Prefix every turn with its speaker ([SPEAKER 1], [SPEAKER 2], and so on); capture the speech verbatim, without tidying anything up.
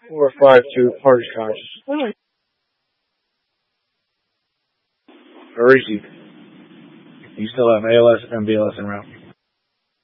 [SPEAKER 1] four five two Party Conscious. Or is he? You still have A L S and B L S en route.